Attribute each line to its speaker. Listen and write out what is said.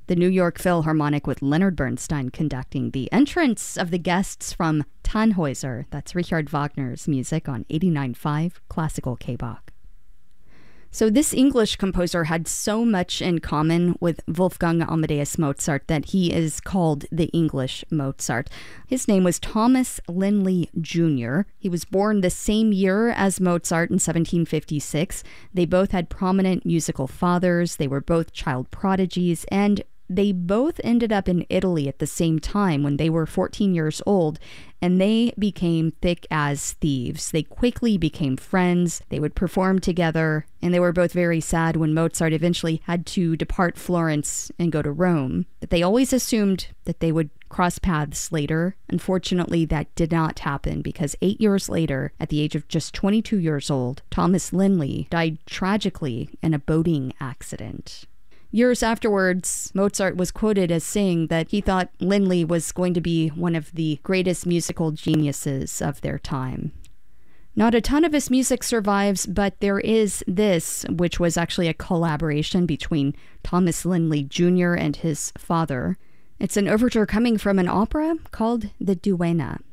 Speaker 1: the New York Philharmonic with Leonard Bernstein conducting the entrance of the guests from Tannhäuser. That's Richard Wagner's music on 89.5 Classical K-Bach. So this English composer had so much in common with Wolfgang Amadeus Mozart that he is called the English Mozart. His name was Thomas Linley Jr. He was born the same year as Mozart in 1756. They both had prominent musical fathers. They were both child prodigies, and they both ended up in Italy at the same time when they were 14 years old, and they became thick as thieves. They quickly became friends. They would perform together, and they were both very sad when Mozart eventually had to depart Florence and go to Rome. But they always assumed that they would cross paths later. Unfortunately, that did not happen because 8 years later, at the age of just 22 years old, Thomas Linley died tragically in a boating accident. Years afterwards, Mozart was quoted as saying that he thought Linley was going to be one of the greatest musical geniuses of their time. Not a ton of his music survives, but there is this, which was actually a collaboration between Thomas Linley Jr. and his father. It's an overture coming from an opera called The Duenna.